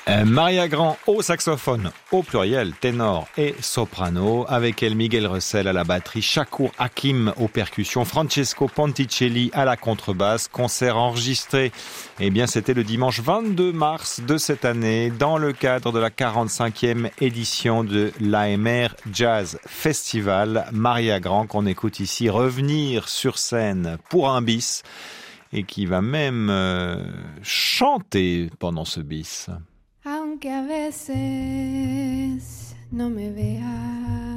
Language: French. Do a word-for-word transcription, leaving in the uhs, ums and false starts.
Euh, Maria Grand au saxophone, au pluriel, ténor et soprano. Avec elle, Miguel Russell à la batterie, Shakur Hakim aux percussions, Francesco Ponticelli à la contrebasse. Concert enregistré, eh bien, c'était le dimanche vingt-deux mars de cette année, dans le cadre de la quarante-cinquième édition de l'A M R Jazz Festival. Maria Grand, qu'on écoute ici, revenir sur scène pour un bis, et qui va même euh, chanter pendant ce bis. Aunque a veces no me veas,